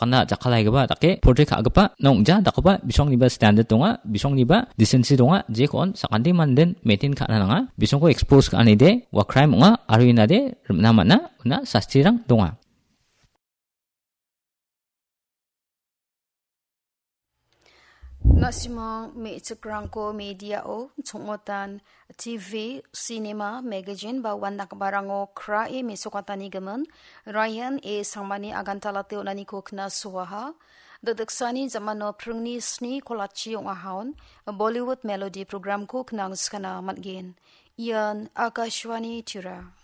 sakana jakalai gaba take project agapa nongja dakaba bisong niba standard donga bisong niba decency donga je kon sakande manden metin kana nanga bisong ko expose ka anide wa crime onga aruina de namana una sastirang donga. Nasimang may itsukranko media o tungotan TV, cinema, magazine ba wanda kabarango kra e mesokatani gaman Ryan e sangmani agantalate onani kokna suwaha dadaksani zamano prungni sni kolachi ong ahaon Bollywood melody program ko knang skana matgin Ian Akashwani Tura.